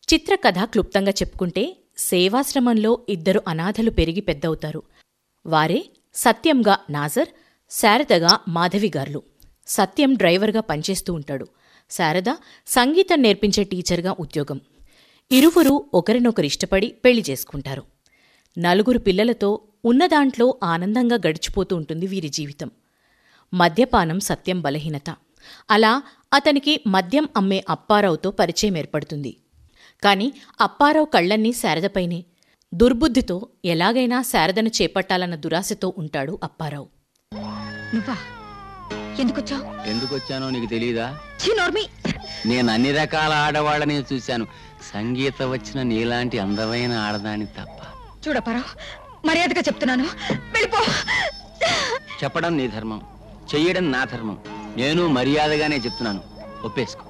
చిత్రకథ క్లుప్తంగా చెప్పుకుంటే సేవాశ్రమంలో 2 అనాథలు పెరిగి పెద్దవుతారు. వారే సత్యంగా నాజర్, శారదగా మాధవిగార్లు. సత్యం డ్రైవర్గా పనిచేస్తూ ఉంటాడు. శారద సంగీతం నేర్పించే టీచర్గా ఉద్యోగం. ఇరువురూ ఒకరినొకరిష్టపడి పెళ్లి చేసుకుంటారు. 4 పిల్లలతో ఉన్నదాంట్లో ఆనందంగా గడిచిపోతూ ఉంటుంది వీరి జీవితం. మద్యపానం సత్యం బలహీనత. అలా అతనికి మద్యం అమ్మే అప్పారావుతో పరిచయం ఏర్పడుతుంది. కాని అప్పారావు కళ్లన్నీ శారదపైనే. దుర్బుద్ధితో ఎలాగైనా శారదను చేపట్టాలన్న దురాశతో ఉంటాడు అప్పారావు. ఎందుకొచ్చానో నీకు తెలీదా? నేను అన్ని రకాల ఆడవాళ్ళని చూశాను. సంగీత వచ్చిన నీలాంటి అందమైన ఆడదాని తప్ప. చూడపారావు, మర్యాదగా చెప్తున్నాను, వెళ్ళిపో. చెప్పడం నీ ధర్మం, చెయ్యడం నా ధర్మం. నేను మర్యాదగానే చెప్తున్నాను, ఒప్పేసుకో.